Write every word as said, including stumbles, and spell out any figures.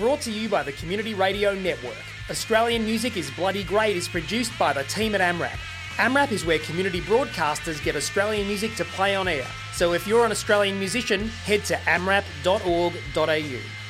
brought to you by the Community Radio Network. Australian Music is Bloody Great is produced by the team at AMRAP. AMRAP is where community broadcasters get Australian music to play on air. So if you're an Australian musician, head to amrap dot org dot a u.